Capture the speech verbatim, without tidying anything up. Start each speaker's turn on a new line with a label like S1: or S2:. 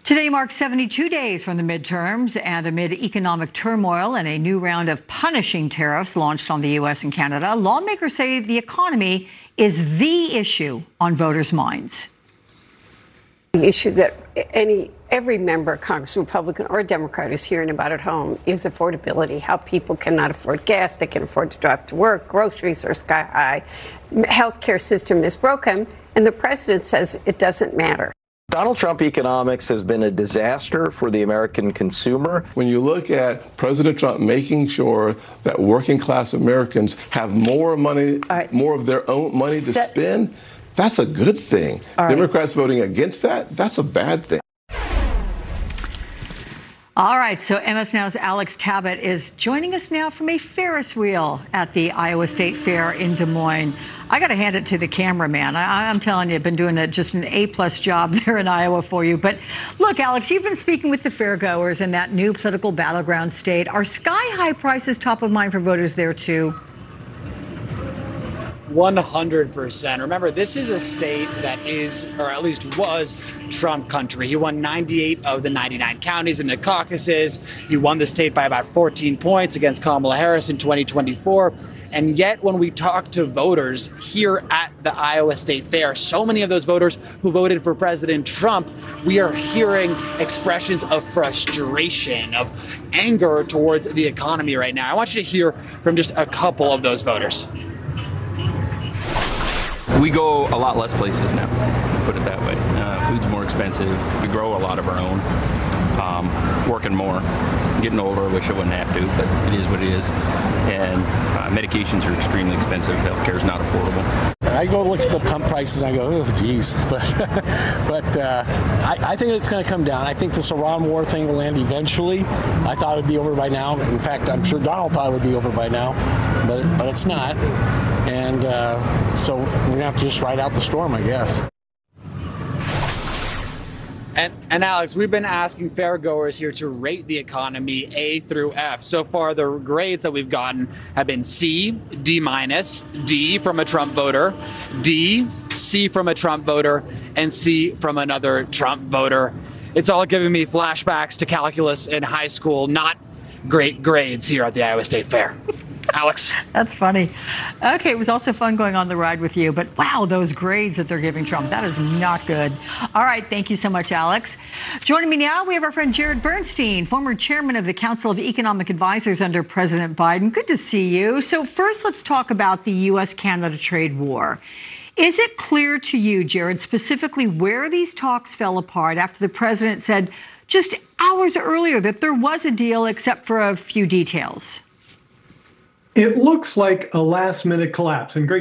S1: Today marks seventy-two days from the midterms, and amid economic turmoil and a new round of punishing tariffs launched on the U S and Canada, lawmakers say the economy is the issue on voters' minds.
S2: The issue that any every member, Congress, Republican or Democrat, is hearing about at home is affordability, how people cannot afford gas, they can afford to drive to work, groceries are sky high, healthcare system is broken, and the president says it doesn't matter.
S3: Donald Trump economics has been a disaster for the American consumer.
S4: When you look at President Trump making sure that working class Americans have more money, right. more of their own money to Set- spend, that's a good thing. All Democrats right. voting against that, that's a bad thing.
S1: All right, so M S Now's Alex Tabbitt is joining us now from a Ferris wheel at the Iowa State Fair in Des Moines. I got to hand it to the cameraman. I, I'm telling you, I've been doing a, just an A-plus job there in Iowa for you. But look, Alex, you've been speaking with the fairgoers in that new political battleground state. Are sky-high prices top of mind for voters there, too?
S5: one hundred percent. Remember, this is a state that is, or at least was, Trump country. He won ninety-eight of the ninety-nine counties in the caucuses. He won the state by about fourteen points against Kamala Harris in twenty twenty-four. And yet, when we talk to voters here at the Iowa State Fair, so many of those voters who voted for President Trump, we are hearing expressions of frustration, of anger towards the economy right now. I want you to hear from just a couple of those voters.
S6: We go a lot less places now, put it that way. Uh, food's more expensive. We grow a lot of our own. Um, working more. Getting older, I wish I wouldn't have to, but it is what it is. And uh, medications are extremely expensive. Healthcare is not affordable.
S7: I go look at the pump prices and I go, oh, geez. But, but uh, I, I think it's going to come down. I think this Iran war thing will end eventually. I thought it would be over by now. In fact, I'm sure Donald thought it would be over by now, but, but it's not. And uh, so we're going to have to just ride out the storm, I guess.
S5: And, and Alex, we've been asking fairgoers here to rate the economy A through F. So far, the grades that we've gotten have been C, D minus, D from a Trump voter, D, C from a Trump voter, and C from another Trump voter. It's all giving me flashbacks to calculus in high school, not great grades here at the Iowa State Fair. Alex.
S1: That's funny. Okay, it was also fun going on the ride with you, but wow, those grades that they're giving Trump, that is not good. All right, thank you so much, Alex. Joining me now, we have our friend Jared Bernstein, former chairman of the Council of Economic Advisors under President Biden. Good to see you. So first, let's talk about the U S Canada trade war. Is it clear to you, Jared, specifically where these talks fell apart after the president said just hours earlier that there was a deal except for a few details?
S8: It looks like a last-minute collapse. And Greg